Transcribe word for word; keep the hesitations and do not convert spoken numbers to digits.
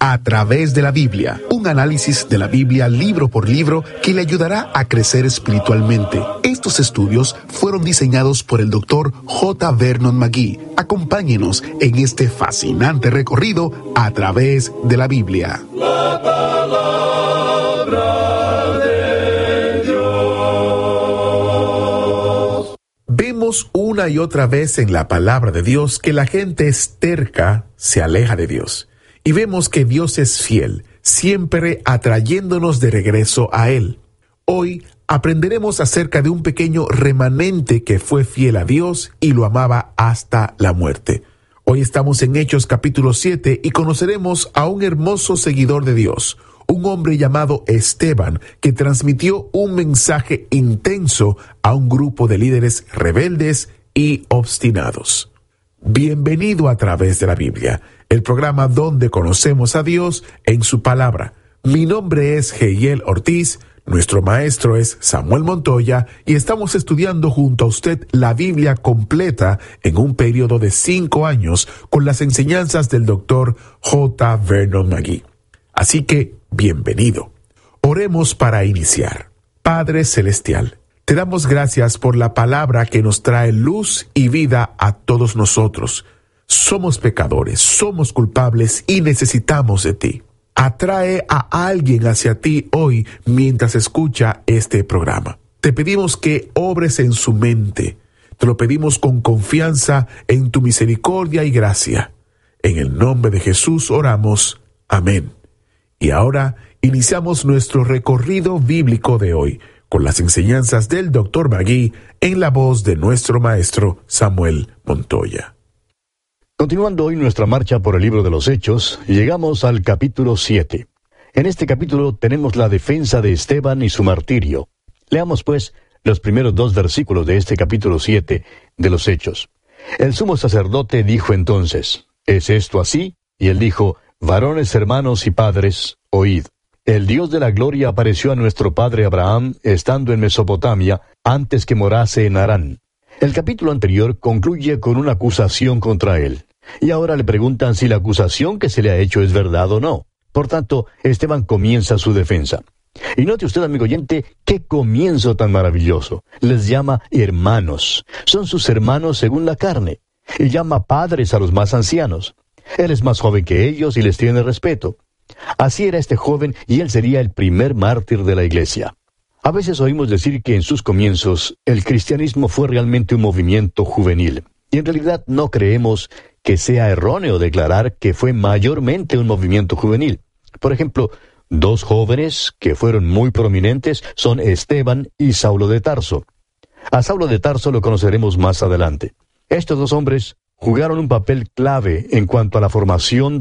A través de la Biblia, un análisis de la Biblia libro por libro que le ayudará a crecer espiritualmente. Estos estudios fueron diseñados por el doctor J. Vernon McGee. Acompáñenos en este fascinante recorrido a través de la Biblia. La palabra de Dios. Vemos una y otra vez en la palabra de Dios que la gente es terca, se aleja de Dios. Y vemos que Dios es fiel, siempre atrayéndonos de regreso a Él. Hoy aprenderemos acerca de un pequeño remanente que fue fiel a Dios y lo amaba hasta la muerte. Hoy estamos en Hechos capítulo siete y conoceremos a un hermoso seguidor de Dios, un hombre llamado Esteban, que transmitió un mensaje intenso a un grupo de líderes rebeldes y obstinados. Bienvenido a través de la Biblia, el programa donde conocemos a Dios en su palabra. Mi nombre es Geiel Ortiz, nuestro maestro es Samuel Montoya y estamos estudiando junto a usted la Biblia completa en un periodo de cinco años con las enseñanzas del doctor J. Vernon McGee. Así que, bienvenido. Oremos para iniciar. Padre Celestial, te damos gracias por la palabra que nos trae luz y vida a todos nosotros. Somos pecadores, somos culpables y necesitamos de ti. Atrae a alguien hacia ti hoy mientras escucha este programa. Te pedimos que obres en su mente. Te lo pedimos con confianza en tu misericordia y gracia. En el nombre de Jesús oramos. Amén. Y ahora iniciamos nuestro recorrido bíblico de hoy con las enseñanzas del doctor McGee en la voz de nuestro maestro Samuel Montoya. Continuando hoy nuestra marcha por el libro de los Hechos, llegamos al capítulo siete. En este capítulo tenemos la defensa de Esteban y su martirio. Leamos pues los primeros dos versículos de este capítulo siete de los Hechos. El sumo sacerdote dijo entonces, ¿es esto así? Y él dijo, varones, hermanos y padres, oíd. El Dios de la gloria apareció a nuestro padre Abraham, estando en Mesopotamia, antes que morase en Harán. El capítulo anterior concluye con una acusación contra él. Y ahora le preguntan si la acusación que se le ha hecho es verdad o no. Por tanto, Esteban comienza su defensa. Y note usted, amigo oyente, qué comienzo tan maravilloso. Les llama hermanos. Son sus hermanos según la carne. Y llama padres a los más ancianos. Él es más joven que ellos y les tiene respeto. Así era este joven y él sería el primer mártir de la iglesia. A veces oímos decir que en sus comienzos el cristianismo fue realmente un movimiento juvenil. Y en realidad no creemos que sea erróneo declarar que fue mayormente un movimiento juvenil. Por ejemplo, dos jóvenes que fueron muy prominentes son Esteban y Saulo de Tarso. A Saulo de Tarso lo conoceremos más adelante. Estos dos hombres jugaron un papel clave en cuanto a la formación de